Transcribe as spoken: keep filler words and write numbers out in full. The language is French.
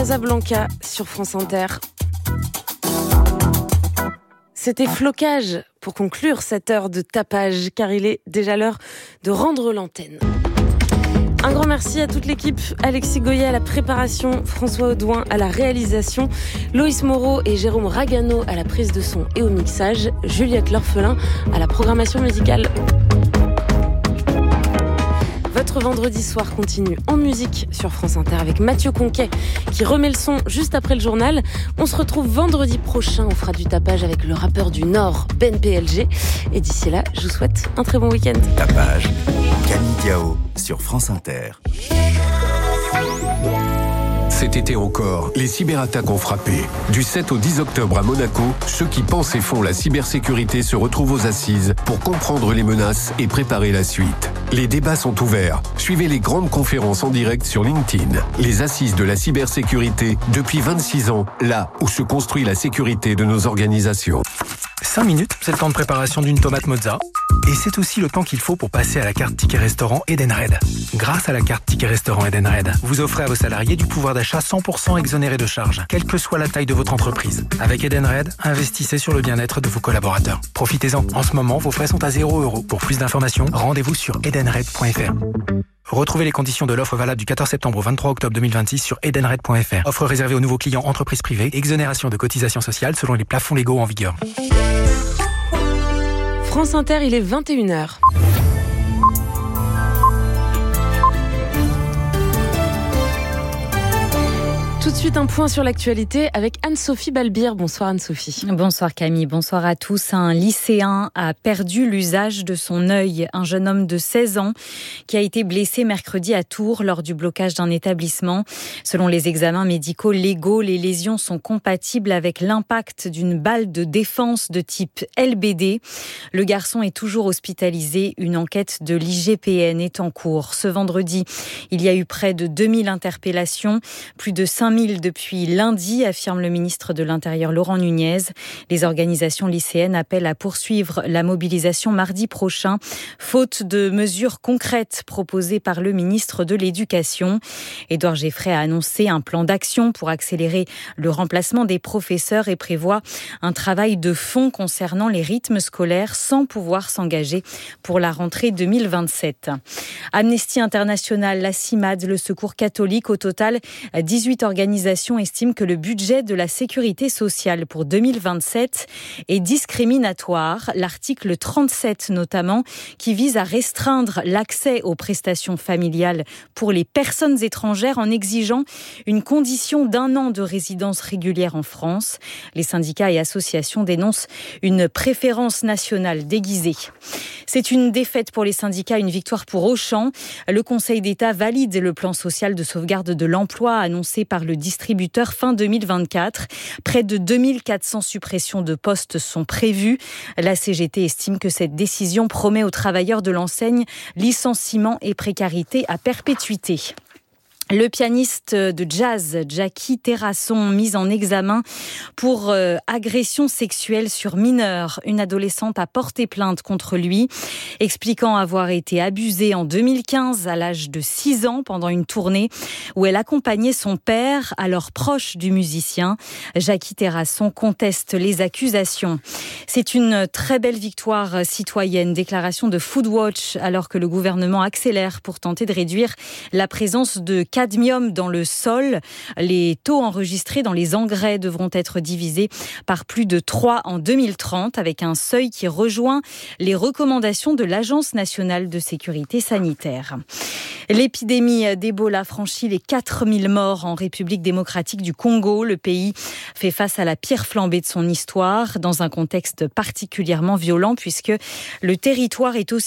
Casablanca sur France Inter. C'était Flocage pour conclure cette heure de tapage, car il est déjà l'heure de rendre l'antenne. Un grand merci à toute l'équipe. Alexis Goyer à la préparation, François Audouin à la réalisation, Loïs Moreau et Jérôme Ragano à la prise de son et au mixage, Juliette L'Orphelin à la programmation musicale. Votre vendredi soir continue en musique sur France Inter avec Mathieu Conquet qui remet le son juste après le journal. On se retrouve vendredi prochain, on fera du tapage avec le rappeur du Nord, Ben P L G. Et d'ici là, je vous souhaite un très bon week-end. Tapage, Camille Diao sur France Inter. Cet été encore, les cyberattaques ont frappé. Du sept au dix octobre à Monaco, ceux qui pensent et font la cybersécurité se retrouvent aux assises pour comprendre les menaces et préparer la suite. Les débats sont ouverts. Suivez les grandes conférences en direct sur LinkedIn. Les assises de la cybersécurité depuis vingt-six ans, là où se construit la sécurité de nos organisations. cinq minutes, c'est le temps de préparation d'une tomate mozza. Et c'est aussi le temps qu'il faut pour passer à la carte Ticket Restaurant Edenred. Grâce à la carte Ticket Restaurant Edenred, vous offrez à vos salariés du pouvoir d'achat cent pour cent exonéré de charges, quelle que soit la taille de votre entreprise. Avec Edenred, investissez sur le bien-être de vos collaborateurs. Profitez-en. En ce moment, vos frais sont à zéro euro. Pour plus d'informations, rendez-vous sur edenred point f r. Retrouvez les conditions de l'offre valable du quatorze septembre au vingt-trois octobre deux mille vingt-six sur edenred point f r. Offre réservée aux nouveaux clients entreprises privées. Exonération de cotisations sociales selon les plafonds légaux en vigueur. France Inter, il est vingt et une heures. Tout de suite, un point sur l'actualité avec Anne-Sophie Balbir. Bonsoir Anne-Sophie. Bonsoir Camille, bonsoir à tous. Un lycéen a perdu l'usage de son œil. Un jeune homme de seize ans qui a été blessé mercredi à Tours lors du blocage d'un établissement. Selon les examens médicaux légaux, les lésions sont compatibles avec l'impact d'une balle de défense de type L B D. Le garçon est toujours hospitalisé. Une enquête de l'I G P N est en cours. Ce vendredi, il y a eu près de deux mille interpellations, plus de cinq mille depuis lundi, affirme le ministre de l'Intérieur Laurent Nunez. Les organisations lycéennes appellent à poursuivre la mobilisation mardi prochain, faute de mesures concrètes proposées par le ministre de l'Éducation. Édouard Geffray a annoncé un plan d'action pour accélérer le remplacement des professeurs et prévoit un travail de fond concernant les rythmes scolaires sans pouvoir s'engager pour la rentrée deux mille vingt-sept. Amnesty International, la CIMAD, le Secours catholique, au total dix-huit organisations L'organisation estime que le budget de la sécurité sociale pour deux mille vingt-sept est discriminatoire. L'article trente-sept notamment, qui vise à restreindre l'accès aux prestations familiales pour les personnes étrangères en exigeant une condition d'un an de résidence régulière en France. Les syndicats et associations dénoncent une préférence nationale déguisée. C'est une défaite pour les syndicats, une victoire pour Auchan. Le Conseil d'État valide le plan social de sauvegarde de l'emploi annoncé par le distributeur fin deux mille vingt-quatre. Près de deux mille quatre cents suppressions de postes sont prévues. La C G T estime que cette décision promet aux travailleurs de l'enseigne licenciement et précarité à perpétuité. Le pianiste de jazz Jackie Terrasson, mis en examen pour euh, agression sexuelle sur mineur. Une adolescente a porté plainte contre lui, expliquant avoir été abusée en deux mille quinze à l'âge de six ans pendant une tournée où elle accompagnait son père, alors proche du musicien. Jackie Terrasson conteste les accusations. C'est une très belle victoire citoyenne, déclaration de Foodwatch, alors que le gouvernement accélère pour tenter de réduire la présence de cadmium dans le sol. Les taux enregistrés dans les engrais devront être divisés par plus de trois en deux mille trente, avec un seuil qui rejoint les recommandations de l'Agence nationale de sécurité sanitaire. L'épidémie d'Ebola franchit les quatre mille morts en République démocratique du Congo. Le pays fait face à la pire flambée de son histoire, dans un contexte particulièrement violent, puisque le territoire est aussi